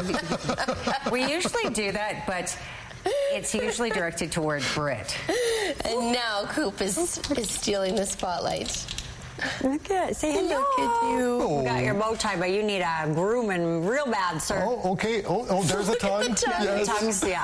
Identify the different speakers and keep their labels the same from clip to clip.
Speaker 1: We usually do that, but it's usually directed toward Britt.
Speaker 2: And now Coop is stealing the spotlight.
Speaker 3: Look at, say hello.
Speaker 2: Look at you.
Speaker 3: You got your bow tie, but you need a grooming real bad, sir.
Speaker 4: Oh, okay. Oh, there's a tongue. Yes.
Speaker 3: Tongues, yeah.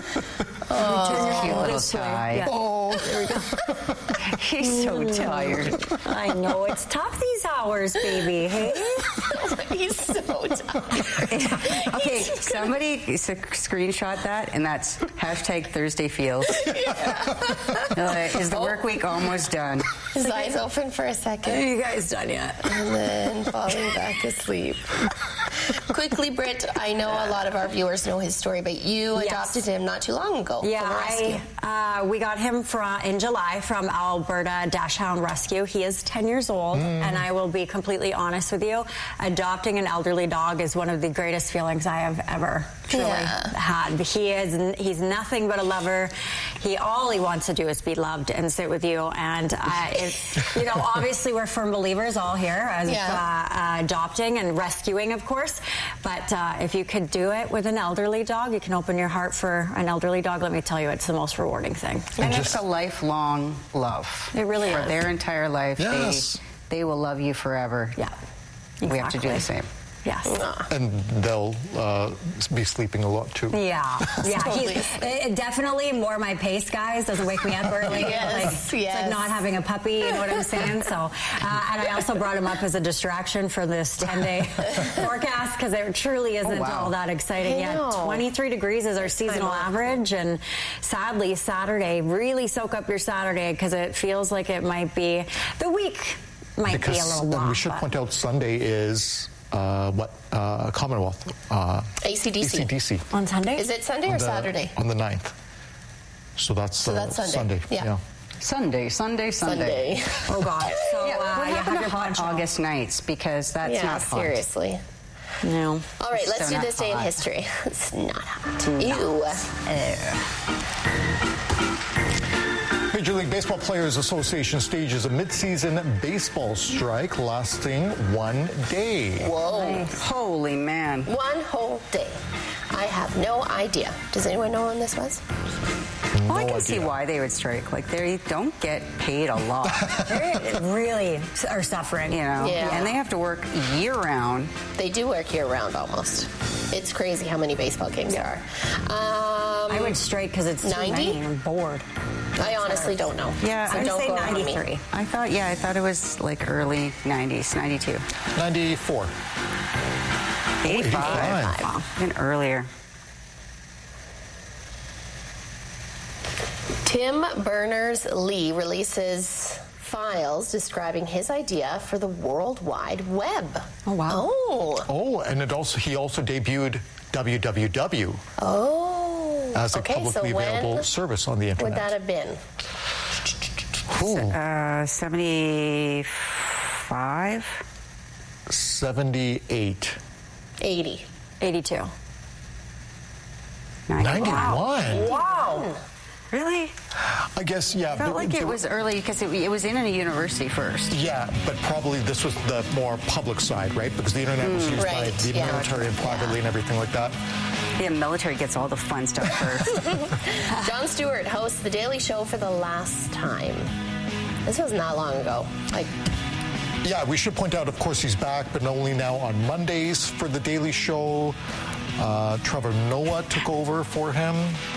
Speaker 1: Oh, cute little
Speaker 3: this way.
Speaker 1: tie.
Speaker 3: Yeah.
Speaker 4: Oh,
Speaker 3: There we go.
Speaker 1: He's so tired.
Speaker 3: I know, it's tough these hours, baby, hey?
Speaker 2: He's so tired.
Speaker 1: Okay, somebody screenshot that, and that's #ThursdayFeels. Is the work week almost done?
Speaker 2: His eyes open for a second.
Speaker 3: Are you guys done yet?
Speaker 2: And then falling back asleep. Quickly, Britt, I know a lot of our viewers know his story, but you adopted him not too long ago.
Speaker 3: Yeah, we got him in July from Alberta Dachshund Rescue. He is 10 years old, and I will be completely honest with you. Adopting an elderly dog is one of the greatest feelings I have ever truly had. He's nothing but a lover. All he wants to do is be loved and sit with you. And obviously we're firm believers all here as adopting and rescuing, of course. But if you could do it with an elderly dog, you can open your heart for an elderly dog. Let me tell you, it's the most rewarding thing.
Speaker 1: And it's a lifelong love.
Speaker 3: It really
Speaker 1: for
Speaker 3: is.
Speaker 1: their entire life.
Speaker 4: Yes.
Speaker 1: They will love you forever.
Speaker 3: Yeah. Exactly.
Speaker 1: We have to do the same.
Speaker 3: Yes.
Speaker 4: And they'll be sleeping a lot too.
Speaker 3: Yeah.
Speaker 2: Totally.
Speaker 3: He's definitely more my pace, guys. Doesn't wake me up early.
Speaker 2: Yes.
Speaker 3: It's like not having a puppy, you know what I'm saying? So, and I also brought him up as a distraction for this 10-day forecast because it truly isn't all that exciting yet. 23 degrees is our seasonal average, and sadly, Saturday, really soak up your Saturday because it feels like it might be, the week might be a little long.
Speaker 4: We should point out Sunday is Commonwealth.
Speaker 2: AC/DC.
Speaker 3: On Sunday?
Speaker 2: Is it Sunday or Saturday?
Speaker 4: On the 9th. So that's
Speaker 2: Sunday. Yeah.
Speaker 1: Sunday.
Speaker 3: Oh, God. So,
Speaker 1: what happened to
Speaker 3: your
Speaker 1: hot August nights? Because that's not hot.
Speaker 2: Seriously.
Speaker 3: No.
Speaker 2: All right, let's
Speaker 1: So
Speaker 2: do
Speaker 1: not
Speaker 2: this day in
Speaker 1: hot.
Speaker 2: history. It's not hot. Ew.
Speaker 4: Major League Baseball Players Association stages a mid-season baseball strike lasting 1 day.
Speaker 2: Whoa.
Speaker 1: Holy man.
Speaker 2: One whole day. I have no idea. Does anyone know when this was?
Speaker 1: Well, I can see why they would strike. Like, they don't get paid a lot.
Speaker 3: They really are suffering.
Speaker 2: Yeah.
Speaker 1: And they have to work year-round.
Speaker 2: They do work year-round almost. It's crazy how many baseball games there are.
Speaker 3: I would strike because it's
Speaker 2: 90?
Speaker 3: and I'm bored.
Speaker 2: I honestly don't know.
Speaker 1: Yeah,
Speaker 2: So
Speaker 3: I'd
Speaker 2: don't
Speaker 3: say
Speaker 2: go on me.
Speaker 3: 93.
Speaker 1: I thought it was like early 90s, 92.
Speaker 4: 94.
Speaker 1: 85. Wow, even earlier.
Speaker 2: Tim Berners-Lee releases files describing his idea for the World Wide Web.
Speaker 3: Oh, wow.
Speaker 4: Oh, and he also debuted www as a publicly available service on the internet.
Speaker 2: Would that have been?
Speaker 1: 75?
Speaker 4: 78.
Speaker 2: 80.
Speaker 3: 82.
Speaker 4: 91.
Speaker 3: Wow.
Speaker 1: Really?
Speaker 4: I guess, yeah.
Speaker 1: I felt like it was early because it was in a university first.
Speaker 4: Yeah, but probably this was the more public side, right? Because the internet was used by the military and privately and everything like that.
Speaker 1: The military gets all the fun stuff first.
Speaker 2: Jon Stewart hosts The Daily Show for the last time. This wasn't that long ago.
Speaker 4: Yeah, we should point out, of course, he's back, but only now on Mondays for The Daily Show. Trevor Noah took over for him.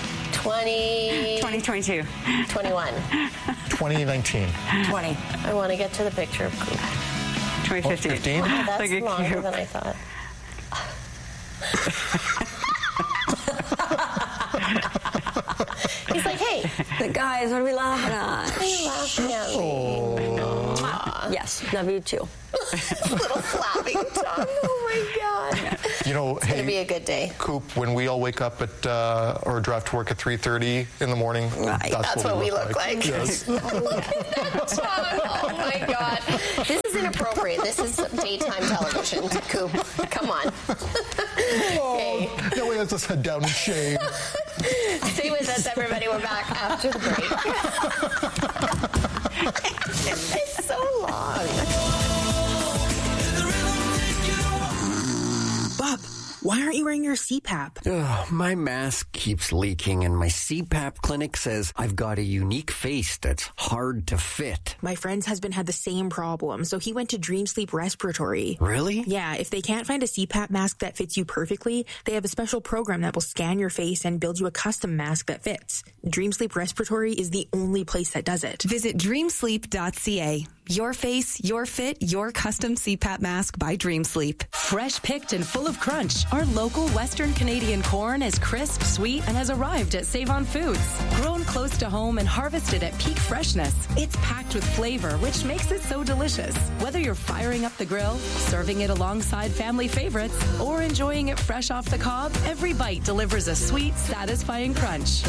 Speaker 1: 2022.
Speaker 2: 21.
Speaker 4: 2019.
Speaker 3: 20.
Speaker 2: I want to get to the picture of Coop.
Speaker 1: 2015.
Speaker 2: Oh, that's
Speaker 1: Look at
Speaker 2: longer
Speaker 1: Coop.
Speaker 2: than I thought. He's like, hey.
Speaker 3: The guys, what are we laughing at?
Speaker 2: Why are you laughing at me?
Speaker 3: Yes, love you too.
Speaker 2: Little flapping tongue. Oh my God.
Speaker 4: You know,
Speaker 2: It's going to be a good day.
Speaker 4: Coop, when we all wake up at or drive to work at 3:30 in the morning, that's what we look like. Yes.
Speaker 2: Look at that tongue. Oh my God. This is inappropriate. This is daytime television. Coop, come on. Okay.
Speaker 4: No, he has his head down in shame.
Speaker 2: Stay with us, everybody. We're back after the break. It's so long.
Speaker 5: Bob, Why aren't you wearing your CPAP?
Speaker 6: My mask keeps leaking, and my CPAP clinic says I've got a unique face that's hard to fit.
Speaker 5: My friend's husband had the same problem, so he went to Dream Sleep Respiratory.
Speaker 6: Really?
Speaker 5: Yeah, if they can't find a CPAP mask that fits you perfectly, they have a special program that will scan your face and build you a custom mask that fits. Dream Sleep Respiratory is the only place that does it.
Speaker 7: Visit dreamsleep.ca. Your face, your fit, your custom CPAP mask by Dream Sleep. Fresh picked and full of crunch, our local Western Canadian corn is crisp, sweet, and has arrived at Save-On Foods. Grown close to home and harvested at peak freshness, it's packed with flavor, which makes it so delicious. Whether you're firing up the grill, serving it alongside family favorites, or enjoying it fresh off the cob, every bite delivers a sweet, satisfying crunch.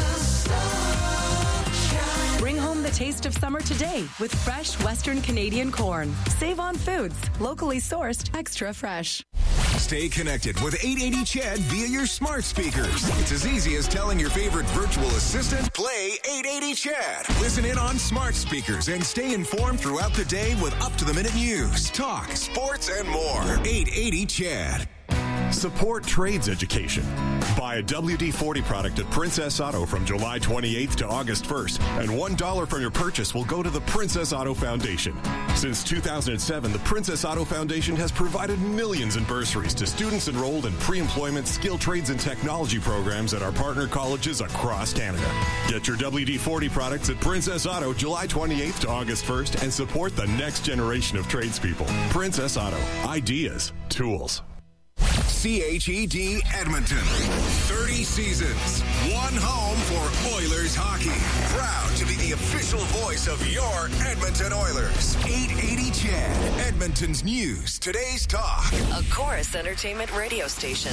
Speaker 7: Bring home the taste of summer today with fresh Western Canadian corn. Save-On Foods, locally sourced, extra fresh.
Speaker 8: Stay connected with 880 CHED via your smart speakers. It's as easy as telling your favorite virtual assistant, play 880 CHED. Listen in on smart speakers and stay informed throughout the day with up-to-the-minute news, talk, sports, and more. 880 CHED.
Speaker 9: Support trades education. Buy a WD-40 product at Princess Auto from July 28th to August 1st, and $1 from your purchase will go to the Princess Auto Foundation. Since 2007, the Princess Auto Foundation has provided millions in bursaries to students enrolled in pre-employment, skill trades, and technology programs at our partner colleges across Canada. Get your WD-40 products at Princess Auto July 28th to August 1st and support the next generation of tradespeople. Princess Auto. Ideas. Tools.
Speaker 8: CHED Edmonton. 30 seasons. One home for Oilers hockey. Proud to be the official voice of your Edmonton Oilers. 880 CHED. Edmonton's news. Today's talk.
Speaker 7: A Chorus Entertainment radio station.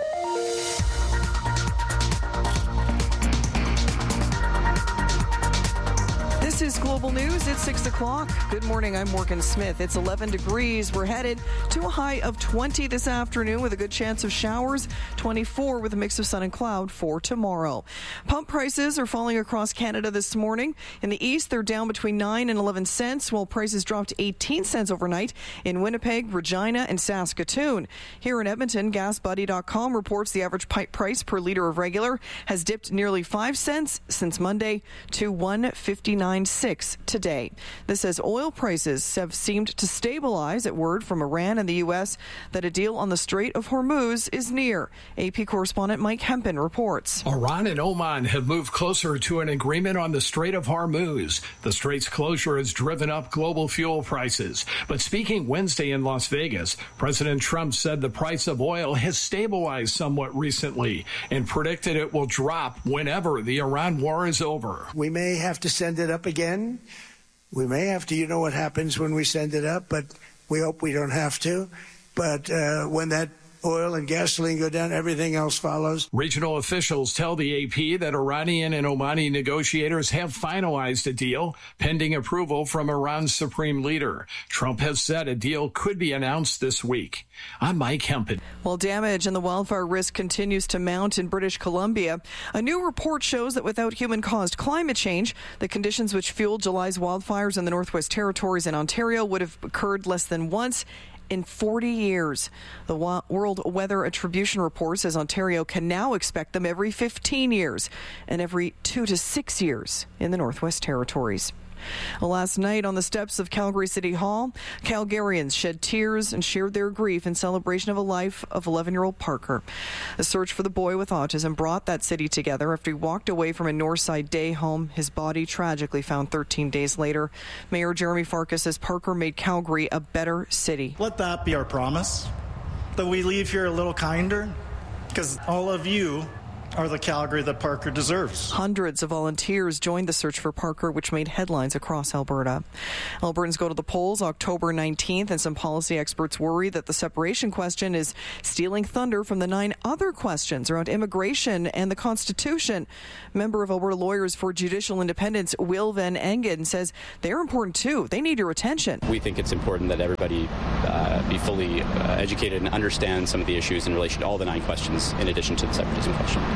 Speaker 10: This is Global News. It's 6 o'clock. Good morning. I'm Morgan Smith. It's 11 degrees. We're headed to a high of 20 this afternoon with a good chance of showers. 24 with a mix of sun and cloud for tomorrow. Pump prices are falling across Canada this morning. In the east, they're down between 9 and 11 cents, while prices dropped 18 cents overnight in Winnipeg, Regina, and Saskatoon. Here in Edmonton, GasBuddy.com reports the average pipe price per litre of regular has dipped nearly 5 cents since Monday to $1.59. Today. This says oil prices have seemed to stabilize at word from Iran and the U.S. that a deal on the Strait of Hormuz is near. AP correspondent Mike Hempen reports.
Speaker 11: Iran and Oman have moved closer to an agreement on the Strait of Hormuz. The strait's closure has driven up global fuel prices. But speaking Wednesday in Las Vegas, President Trump said the price of oil has stabilized somewhat recently and predicted it will drop whenever the Iran war is over.
Speaker 12: We may have to send it up again. We may have to, you know what happens when we send it up, but we hope we don't have to. But when that oil and gasoline go down, everything else follows.
Speaker 11: Regional officials tell the AP that Iranian and Omani negotiators have finalized a deal pending approval from Iran's supreme leader. Trump has said a deal could be announced this week. I'm Mike Hempen.
Speaker 10: While damage and the wildfire risk continues to mount in British Columbia, a new report shows that without human-caused climate change, the conditions which fueled July's wildfires in the Northwest Territories and Ontario would have occurred less than once in 40 years. The World Weather Attribution Report says Ontario can now expect them every 15 years and every 2 to 6 years in the Northwest Territories. Last night on the steps of Calgary City Hall, Calgarians shed tears and shared their grief in celebration of a life of 11-year-old Parker. The search for the boy with autism brought that city together after he walked away from a Northside day home. His body tragically found 13 days later. Mayor Jeremy Farkas says Parker made Calgary a better city.
Speaker 13: Let that be our promise, that we leave here a little kinder, because all of you are the Calgary that Parker deserves.
Speaker 10: Hundreds of volunteers joined the search for Parker, which made headlines across Alberta. Albertans go to the polls October 19th, and some policy experts worry that the separation question is stealing thunder from the 9 other questions around immigration and the Constitution. Member of Alberta Lawyers for Judicial Independence, Will Van Engen, says they're important too. They need your attention.
Speaker 14: We think it's important that everybody be fully educated and understand some of the issues in relation to all the 9 questions in addition to the separatism question.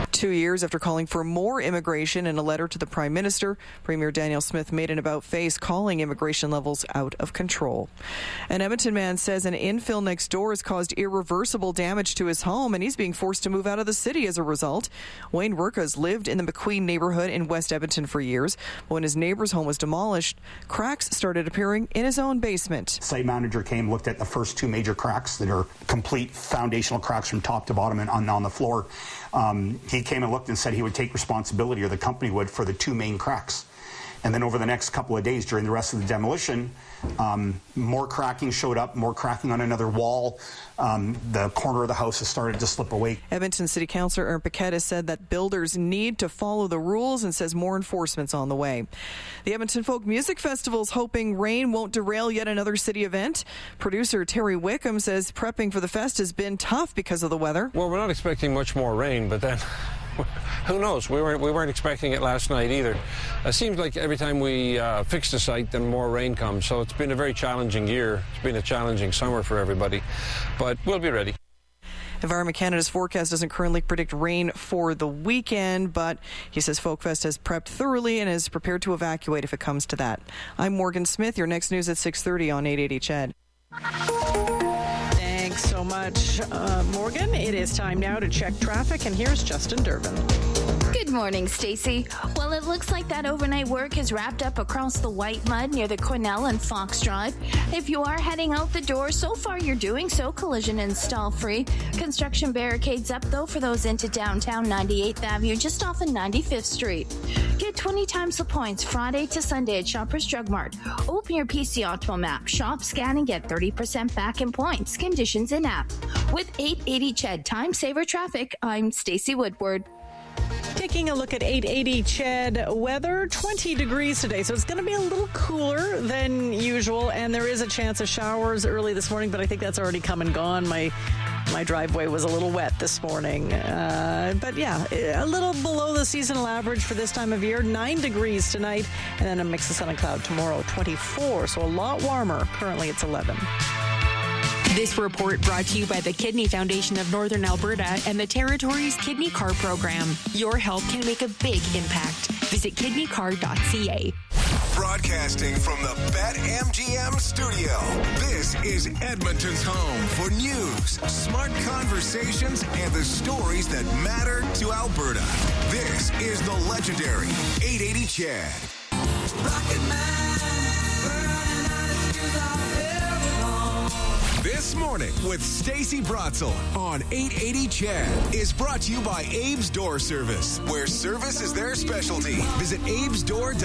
Speaker 10: 2 years after calling for more immigration in a letter to the Prime Minister, Premier Daniel Smith made an about-face calling immigration levels out of control. An Edmonton man says an infill next door has caused irreversible damage to his home, and he's being forced to move out of the city as a result. Wayne Worka has lived in the McQueen neighborhood in West Edmonton for years. When his neighbor's home was demolished, cracks started appearing in his own basement.
Speaker 15: Site manager came, looked at the first 2 major cracks that are complete foundational cracks from top to bottom and on the floor. He came and looked and said he would take responsibility, or the company would, for the 2 main cracks. And then over the next couple of days during the rest of the demolition, more cracking showed up, more cracking on another wall. The corner of the house has started to slip away.
Speaker 10: Edmonton City Councillor Aaron Paquette has said that builders need to follow the rules and says more enforcement's on the way. The Edmonton Folk Music Festival is hoping rain won't derail yet another city event. Producer Terry Wickham says prepping for the fest has been tough because of the weather.
Speaker 16: Well, we're not expecting much more rain, but then who knows? We weren't expecting it last night either. It seems like every time we fix the site, then more rain comes. So it's been a very challenging year. It's been a challenging summer for everybody, but we'll be ready.
Speaker 10: Environment Canada's forecast doesn't currently predict rain for the weekend, but he says Folkfest has prepped thoroughly and is prepared to evacuate if it comes to that. I'm Morgan Smith. Your next news at 6:30 on 880 CHED.
Speaker 17: Thanks so much, Morgan. It is time now to check traffic, and here's Justin Durbin.
Speaker 18: Good morning, Stacey. Well, it looks like that overnight work is wrapped up across the White Mud near the Cornell and Fox Drive. If you are heading out the door, so far you're doing so collision and stall free. Construction barricades up, though, for those into downtown 98th Avenue, just off of 95th Street. Get 20 times the points Friday to Sunday at Shoppers Drug Mart. Open your PC Auto map, shop, scan, and get 30% back in points. Conditions in app. With 880 CHED Time Saver Traffic, I'm Stacey Woodward.
Speaker 17: Taking a look at 880 CHED weather, 20 degrees today, so it's going to be a little cooler than usual, and there is a chance of showers early this morning, but I think that's already come and gone. My driveway was a little wet this morning, but yeah, a little below the seasonal average for this time of year. 9 degrees tonight, and then a mix of sun and cloud tomorrow, 24, so a lot warmer. Currently it's 11.
Speaker 5: This report brought to you by the Kidney Foundation of Northern Alberta and the Territory's Kidney Card program. Your help can make a big impact. Visit kidneycard.ca.
Speaker 8: Broadcasting from the BetMGM studio, this is Edmonton's home for news, smart conversations, and the stories that matter to Alberta. This is the legendary 880 CHED. Rocket Man, burning out excuse I've ever known. This Morning with Stacey Bratzel on 880 CHED is brought to you by Abe's Door Service, where service is their specialty. Visit abesdoor.ca.